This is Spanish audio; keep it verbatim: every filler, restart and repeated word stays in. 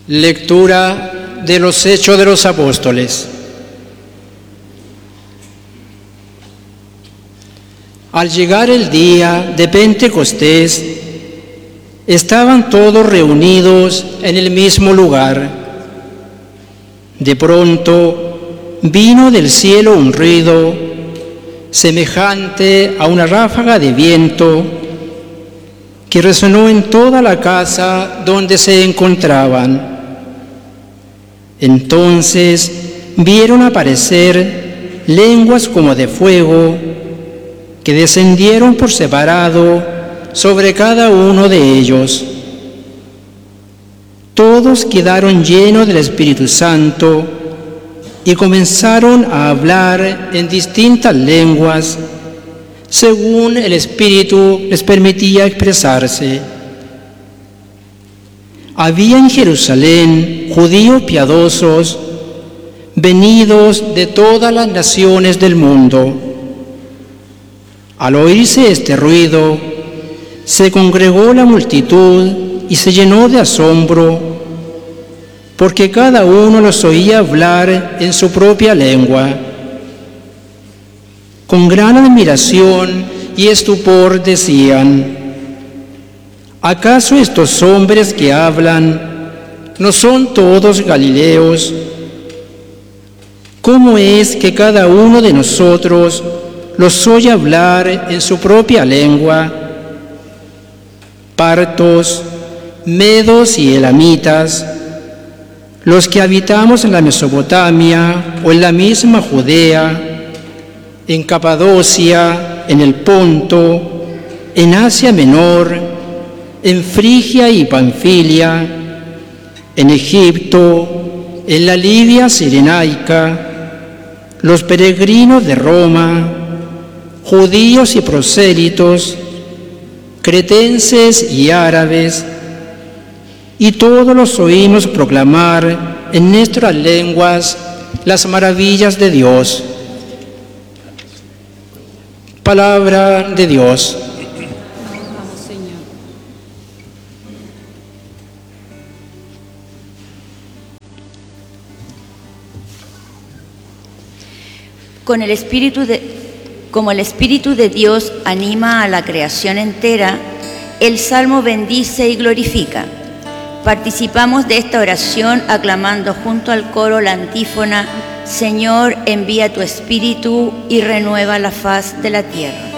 Lectura de los Hechos de los Apóstoles. Al llegar el día de Pentecostés, estaban todos reunidos en el mismo lugar. De pronto vino del cielo un ruido semejante a una ráfaga de viento que resonó en toda la casa donde se encontraban. Entonces vieron aparecer lenguas como de fuego que descendieron por separado sobre cada uno de ellos. Todos quedaron llenos del Espíritu Santo y comenzaron a hablar en distintas lenguas, según el Espíritu les permitía expresarse. Había en Jerusalén judíos piadosos, venidos de todas las naciones del mundo. Al oírse este ruido, se congregó la multitud y se llenó de asombro, porque cada uno los oía hablar en su propia lengua. Con gran admiración y estupor decían: ¿acaso estos hombres que hablan no son todos galileos? ¿Cómo es que cada uno de nosotros los oye hablar en su propia lengua? Partos, medos y elamitas, los que habitamos en la Mesopotamia o en la misma Judea, en Capadocia, en el Ponto, en Asia Menor, en Frigia y Panfilia, en Egipto, en la Libia Cirenaica, los peregrinos de Roma, judíos y prosélitos, cretenses y árabes, y todos los oímos proclamar en nuestras lenguas las maravillas de Dios. Palabra de Dios. Con el Espíritu de, como el Espíritu de Dios anima a la creación entera, el Salmo bendice y glorifica. Participamos de esta oración aclamando junto al coro la antífona: Señor, envía tu Espíritu y renueva la faz de la tierra.